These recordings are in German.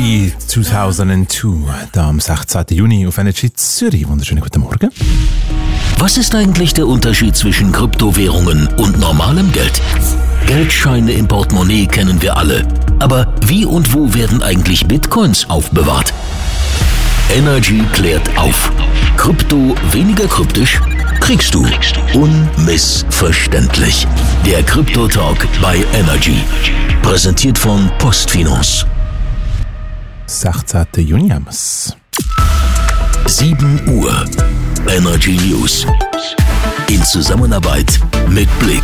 Energy 2002, da am 16. Juni auf Energy Zürich. Wunderschönen guten Morgen. Was ist eigentlich der Unterschied zwischen Kryptowährungen und normalem Geld? Geldscheine im Portemonnaie kennen wir alle. Aber wie und wo werden eigentlich Bitcoins aufbewahrt? Energy klärt auf. Krypto weniger kryptisch? Kriegst du. Unmissverständlich. Der Krypto-Talk bei Energy. Präsentiert von Postfinance. 16. Juni haben wir's. 7 Uhr. Energy News. In Zusammenarbeit mit Blick.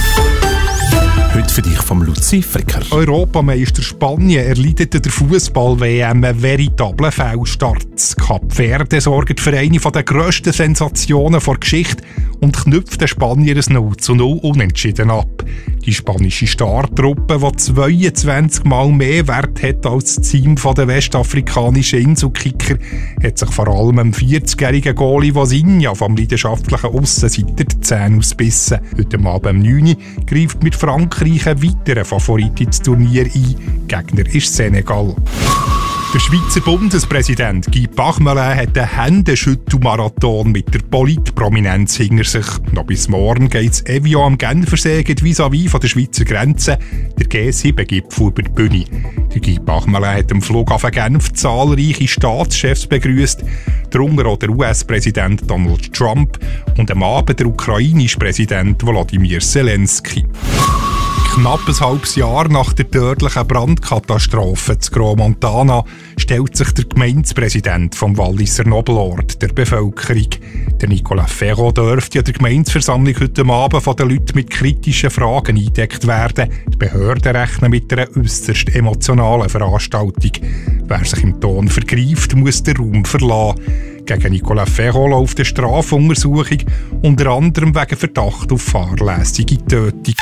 Heute für dich vom Luzi Fricker. Europameister Spanien erleidet der Fußball-WM einen veritablen Fehlstart. Kap Verde sorgt für eine der grössten Sensationen der Geschichte und knüpft den Spanier ein 0:0 unentschieden ab. Die spanische Startruppe, die 22 Mal mehr Wert hat als das Team der westafrikanischen Inselkicker, hat sich vor allem dem 40-jährigen Goalie Vozinha vom leidenschaftlichen Aussenseiter die Zähne ausbissen. Heute Abend um 9 Uhr greift mit Frankreich ein weiterer Favorit ins Turnier ein. Gegner ist Senegal. Der Schweizer Bundespräsident Guy Parmelin hat einen Händeschüttelmarathon mit der Politprominenz hinter sich. Noch bis morgen geht es Evian am Genfersee vis-à-vis von der Schweizer Grenze, der G7-Gipfel über die Bühne. Der Guy Parmelin hat am Flughafen Genf zahlreiche Staatschefs begrüßt, darunter auch der US-Präsident Donald Trump und am Abend der ukrainische Präsident Volodymyr Zelensky. Knapp ein halbes Jahr nach der tödlichen Brandkatastrophe zu Gromontana stellt sich der Gemeindepräsident vom Walliser Nobelort der Bevölkerung. Der Nicolas Ferro dürfte an der Gemeindeversammlung heute Abend von den Leuten mit kritischen Fragen eingedeckt werden. Die Behörden rechnen mit einer äusserst emotionalen Veranstaltung. Wer sich im Ton vergreift, muss den Raum verlassen. Gegen Nicolas Ferro läuft eine Strafuntersuchung, unter anderem wegen Verdacht auf fahrlässige Tötung.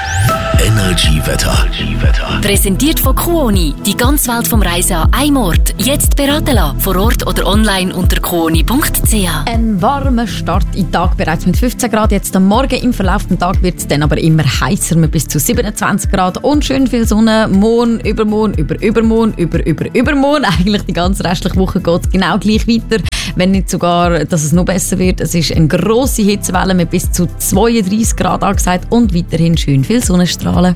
Energy-Wetter. Präsentiert von Kuoni. Die ganze Welt vom Reisen an einem Ort. Jetzt beraten lassen. Vor Ort oder online unter kuoni.ch. Ein warmer Start in den Tag, bereits mit 15 Grad. Jetzt am Morgen im Verlauf des Tages wird es dann aber immer heißer mit bis zu 27 Grad und schön viel Sonne. Morgen, übermorgen, übermorgen. Eigentlich die ganze restliche Woche geht es genau gleich weiter. Wenn nicht sogar, dass es noch besser wird. Es ist eine grosse Hitzewelle mit bis zu 32 Grad angesagt und weiterhin schön viel Sonnenstrahlen.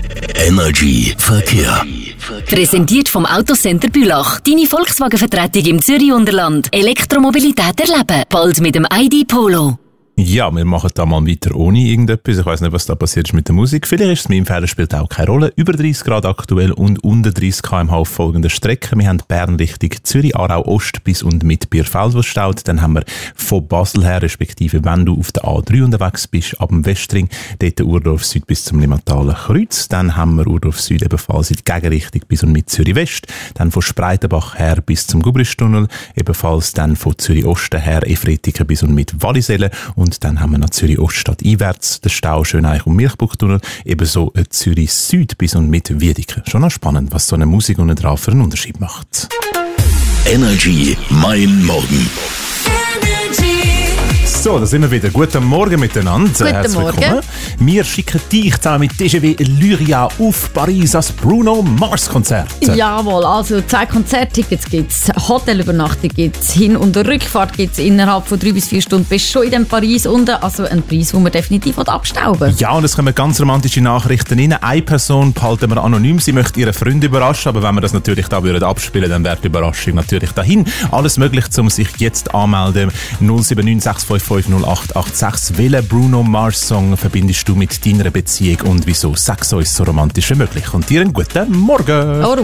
Energy Verkehr. Präsentiert vom Autocenter Bülach. Deine Volkswagen-Vertretung im Zürich-Unterland. Elektromobilität erleben. Bald mit dem ID Polo. Ja, wir machen da mal weiter ohne irgendetwas. Ich weiss nicht, was da passiert ist mit der Musik. Vielleicht ist es mir im Fehler, spielt auch keine Rolle. Über 30 Grad aktuell und unter 30 km/h auf folgenden Strecken. Wir haben Bern Richtung Zürich, Aarau Ost bis und mit Bierfeld, was staut. Dann haben wir von Basel her, respektive wenn du auf der A3 unterwegs bist, ab dem Westring, dort Urdorf Süd bis zum Limmatalen Kreuz. Dann haben wir Urdorf Süd ebenfalls in die Gegenrichtung bis und mit Zürich West. Dann von Spreitenbach her bis zum Gubristunnel. Ebenfalls dann von Zürich Osten her Efretiken bis und mit Wallisellen. Und dann haben wir nach Zürich Oststadt einwärts den Stau Schöneich und Milchbuchtunnel, ebenso Zürich Süd bis und mit Wiedeke. Schon noch spannend, was so eine Musik unten drauf für einen Unterschied macht. Energy, mein Morgen. So, da sind wir wieder. Guten Morgen miteinander. Guten Morgen. Wir schicken dich zusammen mit DGW Lyria auf Paris als Bruno Mars Konzert. Jawohl, also 2 Konzerttickets gibt es, Hotelübernachtung gibt es, Hin- und Rückfahrt gibt es innerhalb von 3 bis 4 Stunden. Bist schon in dem Paris unten, also ein Preis, den wir definitiv abstauben. Ja, und es kommen ganz romantische Nachrichten rein. Eine Person behalten wir anonym, sie möchte ihren Freund überraschen, aber wenn wir das natürlich da würden abspielen, dann wäre die Überraschung natürlich dahin. Alles möglich, um sich jetzt anmelden. 079 0886. Welchen Bruno Mars Song verbindest du mit deiner Beziehung und wieso? Sag's uns so romantisch wie möglich. Und dir einen guten Morgen.